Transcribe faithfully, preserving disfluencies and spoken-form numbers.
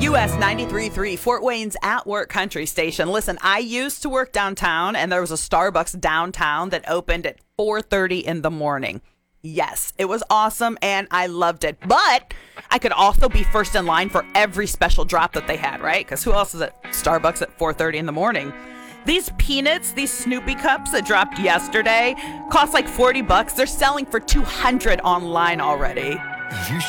U S ninety-three point three, Fort Wayne's At Work Country Station. Listen, I used to work downtown, and there was a Starbucks downtown that opened at four thirty in the morning. Yes, it was awesome, and I loved it. But I could also be first in line for every special drop that they had, right? Because who else is at Starbucks at four thirty in the morning? These peanuts, these Snoopy cups that dropped yesterday, cost like forty bucks. They're selling for two hundred online already. You